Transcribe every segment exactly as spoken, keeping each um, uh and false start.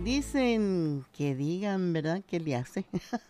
Dicen que digan, ¿verdad? ¿Qué le hace?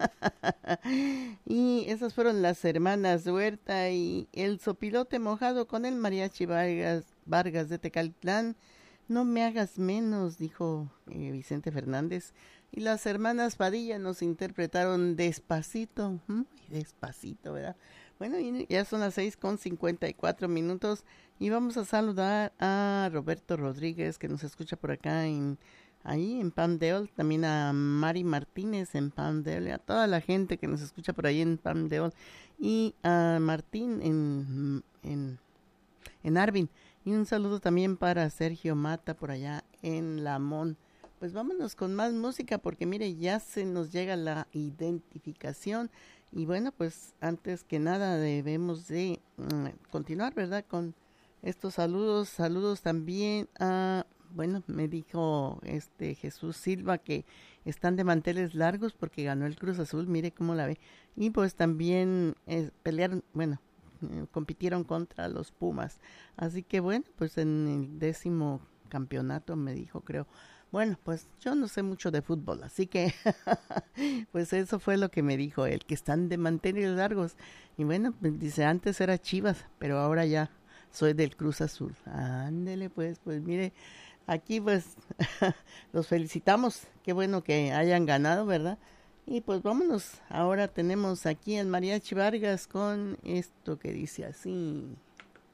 Y esas fueron las hermanas Huerta y el sopilote mojado con el mariachi Vargas, Vargas de Tecalitlán. No me hagas menos, dijo eh, Vicente Fernández. Y las hermanas Padilla nos interpretaron Despacito. Muy despacito, ¿verdad? Bueno, y ya son las seis con cincuenta y cuatro minutos y vamos a saludar a Roberto Rodríguez que nos escucha por acá en ahí en Palmdale, también a Mari Martínez en Palmdale, a toda la gente que nos escucha por ahí en Palmdale y a Martín en, en, en Arvin. Y un saludo también para Sergio Mata por allá en Lamón. Pues vámonos con más música porque mire, ya se nos llega la identificación. Y bueno, pues antes que nada debemos de mm, continuar, ¿verdad? Con estos saludos. Saludos también a, bueno, me dijo este Jesús Silva que están de manteles largos porque ganó el Cruz Azul, mire cómo la ve. Y pues también eh, pelearon, bueno, eh, compitieron contra los Pumas. Así que bueno, pues en el décimo campeonato me dijo, creo. Bueno, pues yo no sé mucho de fútbol, así que pues eso fue lo que me dijo él, que están de mantener largos. Y bueno, pues dice, antes era Chivas, pero ahora ya soy del Cruz Azul. Ándele pues, pues mire, aquí pues los felicitamos, qué bueno que hayan ganado, ¿verdad? Y pues vámonos, ahora tenemos aquí al Mariachi Vargas con esto que dice así.